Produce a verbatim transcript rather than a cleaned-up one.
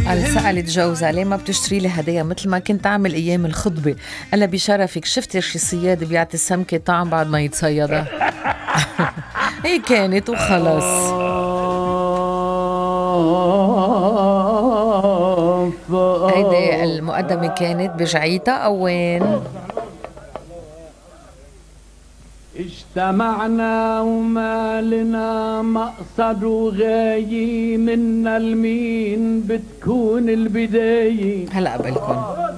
قال سألت جوزها ليه ما بتشتري لي هدايا مثل ما كنت أعمل أيام الخطبة؟ قال بشرفك شفت شي صياد بيعطي السمكة طعم بعد ما يتصيدها. هي كانت وخلص. هيدي المقدمة كانت بجعيتا أو وين؟ اجتمعنا وما لنا مقصد وغاية، منا المين بتكون البداية. هلأ قبلكن